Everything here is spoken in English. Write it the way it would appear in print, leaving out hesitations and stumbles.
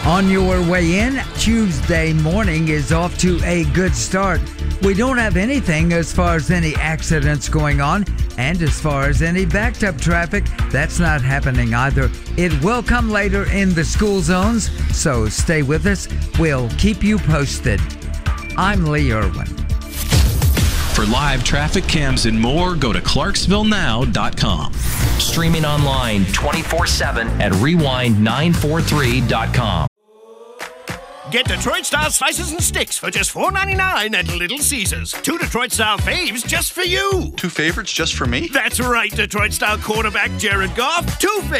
On your way in, Tuesday morning is off to a good start. We don't have anything as far as any accidents going on, and as far as any backed up traffic, that's not happening either. It will come later in the school zones, so stay with us. We'll keep you posted. I'm Lee Irwin. For live traffic cams and more, go to ClarksvilleNow.com. Streaming online 24/7 at Rewind943.com. Get Detroit-style slices and sticks for just $4.99 at Little Caesars. 2 Detroit-style faves just for you. 2 favorites just for me? That's right, Detroit-style quarterback Jared Goff. 2 faves.